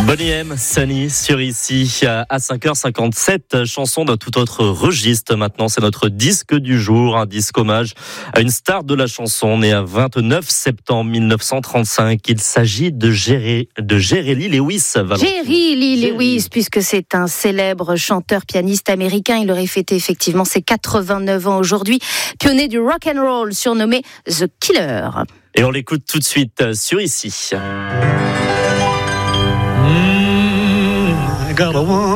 Bonnie M, Sunny sur ici à 5h57, chanson d'un tout autre registre maintenant, c'est notre disque du jour, un disque hommage à une star de la chanson née à 29 septembre 1935. Il s'agit de Jerry Lee Lewis. Jerry Lee Lewis, puisque c'est un célèbre chanteur-pianiste américain, il aurait fêté effectivement ses 89 ans aujourd'hui, pionnier du rock and roll surnommé The Killer. Et on l'écoute tout de suite sur ici. I got a